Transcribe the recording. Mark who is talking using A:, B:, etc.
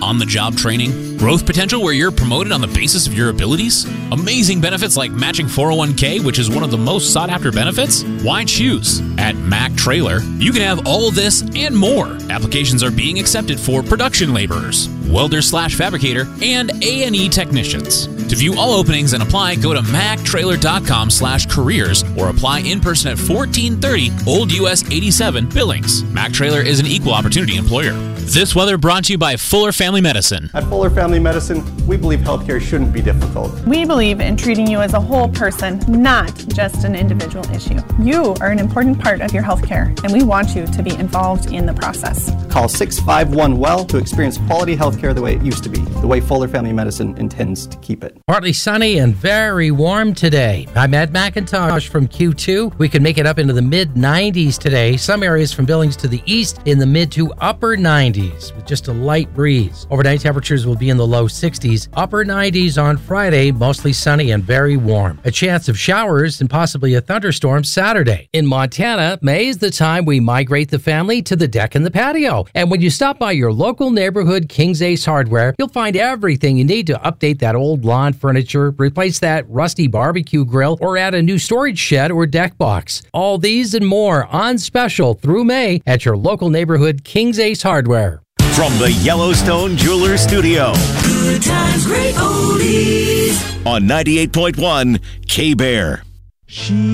A: on-the-job training, growth potential where you're promoted on the basis of your abilities, amazing benefits like matching 401k, which is one of the most sought-after benefits? Why choose? At Mac Trailer, you can have all this and more. Applications are being accepted for production laborers, welder/fabricator, and A&E technicians. To view all openings and apply, go to mactrailer.com/careers or apply in person at 1430 Old US 87 Billings. Mac Trailer is an equal opportunity employer. This weather brought to you by Fuller Family Medicine.
B: At Fuller Family Medicine, we believe healthcare shouldn't be difficult.
C: We believe in treating you as a whole person, not just an individual issue. You are an important part of your healthcare, and we want you to be involved in the process.
B: Call 651-WELL to experience quality healthcare the way it used to be, the way Fuller Family Medicine intends to keep it.
D: Partly sunny and very warm today. I'm Ed McIntosh from Q2. We can make it up into the mid-90s today. Some areas from Billings to the east in the mid to upper 90s with just a light breeze. Overnight temperatures will be in the low 60s. Upper 90s on Friday, mostly sunny and very warm. A chance of showers and possibly a thunderstorm Saturday. In Montana, May is the time we migrate the family to the deck and the patio. And when you stop by your local neighborhood King's Ace Hardware, you'll find everything you need to update that old lawn furniture, replace that rusty barbecue grill, or add a new storage shed or deck box. All these and more on special through May at your local neighborhood King's Ace Hardware.
E: From the Yellowstone Jewelers Studio.
F: Good times, great oldies.
E: On 98.1 K-Bear.